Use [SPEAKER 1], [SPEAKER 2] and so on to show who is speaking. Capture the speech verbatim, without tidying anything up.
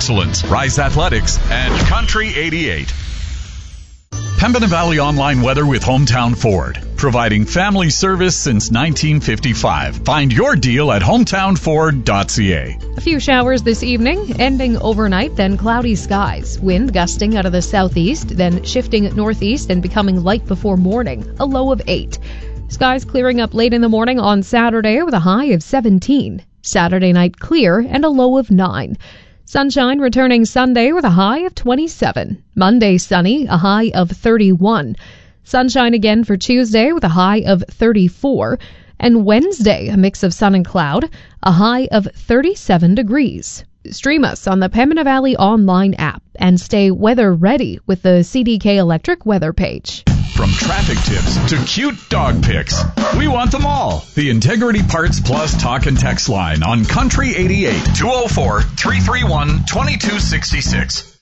[SPEAKER 1] excellence, Rise Athletics, and Country eighty-eight. Pembina Valley Online Weather with Hometown Ford. Providing family service since nineteen fifty-five. Find your deal at hometown ford dot c a.
[SPEAKER 2] A few showers this evening, ending overnight, then cloudy skies. Wind gusting out of the southeast, then shifting northeast and becoming light before morning. A low of eight. Skies clearing up late in the morning on Saturday with a high of seventeen. Saturday night clear and a low of nine. Sunshine returning Sunday with a high of twenty-seven. Monday sunny, a high of thirty-one. Sunshine again for Tuesday with a high of thirty-four. And Wednesday, a mix of sun and cloud, a high of thirty-seven degrees. Stream us on the Pembina Valley Online app and stay weather ready with the C D K Electric weather page.
[SPEAKER 1] From traffic tips to cute dog pics, we want them all. The Integrity Parts Plus talk and text line on Country eighty-eight, two oh four, three three one, two two six six.